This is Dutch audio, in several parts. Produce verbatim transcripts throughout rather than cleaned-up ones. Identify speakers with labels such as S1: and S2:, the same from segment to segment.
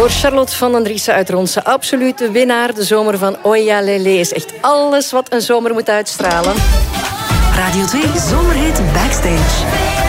S1: Voor Charlotte van den Driessen uit Ronse, absolute winnaar. De zomer van Oya Lele is echt alles wat een zomer moet uitstralen.
S2: Radio twee Zomerhit Backstage.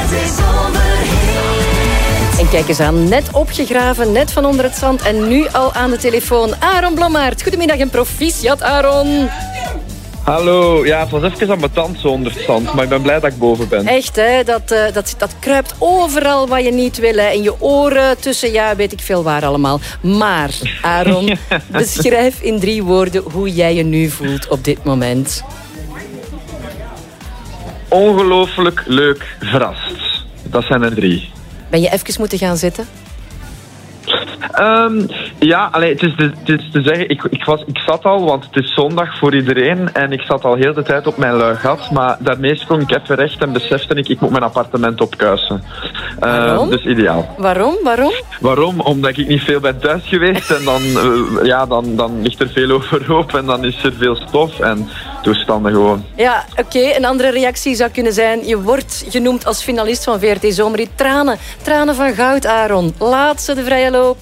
S1: En kijk eens aan, net opgegraven, net van onder het zand en nu al aan de telefoon. Aaron Blommaert, goedemiddag en proficiat, Aaron.
S3: Hallo, ja, het was even ambetant zo onder het zand, maar ik ben blij dat ik boven ben.
S1: Echt, hè? Dat, uh, dat, dat kruipt overal wat je niet wil. Hè. In je oren, tussen, ja, weet ik veel waar allemaal. Maar, Aaron, beschrijf in drie woorden hoe jij je nu voelt op dit moment.
S3: Ongelooflijk leuk verrast. Dat zijn er drie.
S1: Ben je even moeten gaan zitten?
S3: Um, ja, allee, het, is de, het is te zeggen, ik, ik, was, ik zat al, want het is zondag voor iedereen en ik zat al heel de tijd op mijn lui gat, maar daarmee sprong ik even recht en besefte ik, ik moet mijn appartement opkuisen.
S1: Waarom?
S3: Uh, dus ideaal.
S1: Waarom? Waarom?
S3: Waarom? Omdat ik niet veel ben thuis geweest en dan, uh, ja, dan, dan ligt er veel overhoop en dan is er veel stof en toestanden gewoon.
S1: Ja, oké. Okay. Een andere reactie zou kunnen zijn, je wordt genoemd als finalist van V R T Zomerhit. Tranen. Tranen van goud, Aaron. Laat ze de vrije loop.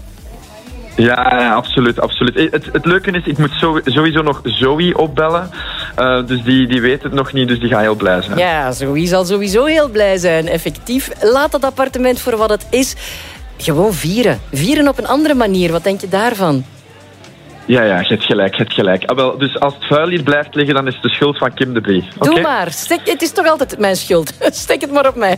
S3: Ja, ja, absoluut, absoluut. Het, het leuke is, ik moet zo, sowieso nog Zoe opbellen. Uh, dus die, die weet het nog niet, dus die gaat heel blij zijn.
S1: Ja, Zoe zal sowieso heel blij zijn, effectief. Laat dat appartement voor wat het is. Gewoon vieren. Vieren op een andere manier. Wat denk je daarvan?
S3: Ja, ja, je hebt gelijk, je hebt gelijk. Ah, wel, dus als het vuil hier blijft liggen, dan is het de schuld van Kim de Brie. Okay?
S1: Doe maar. Stek, het is toch altijd mijn schuld. Steek het maar op mij.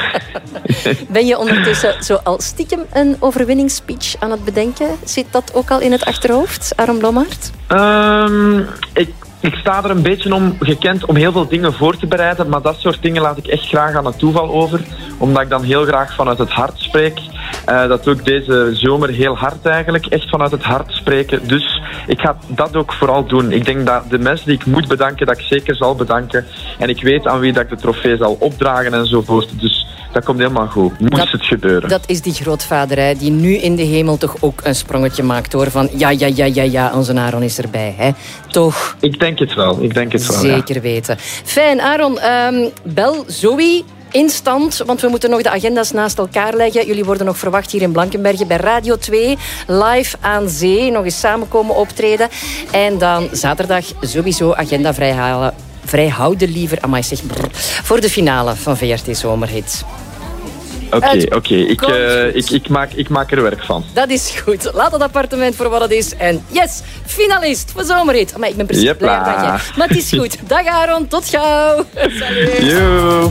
S1: Ben je ondertussen zo al stiekem een overwinningsspeech aan het bedenken? Zit dat ook al in het achterhoofd, Aaron Blommaert?
S3: Um, ik, ik sta er een beetje om gekend om heel veel dingen voor te bereiden, maar dat soort dingen laat ik echt graag aan het toeval over, omdat ik dan heel graag vanuit het hart spreek. Uh, dat ook deze zomer heel hard eigenlijk, echt vanuit het hart spreken. Dus ik ga dat ook vooral doen. Ik denk dat de mensen die ik moet bedanken, dat ik zeker zal bedanken. En ik weet aan wie dat ik de trofee zal opdragen enzovoort. Dus dat komt helemaal goed. Moest dat, het gebeuren.
S1: Dat is die grootvader, hè, die nu in de hemel toch ook een sprongetje maakt, hoor. Van ja, ja, ja, ja, ja, onze Aaron is erbij, hè. Toch?
S3: Ik denk het wel, ik denk het wel,
S1: zeker
S3: ja.
S1: weten. Fijn, Aaron, um, bel Zoe instant, want we moeten nog de agenda's naast elkaar leggen. Jullie worden nog verwacht hier in Blankenberge bij Radio twee. Live aan zee, nog eens samen komen optreden. En dan zaterdag sowieso agenda vrijhalen. Vrijhouden liever, amai zeg, brrr, voor de finale van V R T Zomerhit.
S3: Oké, okay, oké. Okay. Ik, uh, ik, ik, maak, ik maak er werk van.
S1: Dat is goed. Laat het appartement voor wat het is. En yes, finalist voor Zomerhit. Maar ik ben precies blij van je. Maar het is goed. Dag Aaron, tot gauw. Salut.
S3: Yo.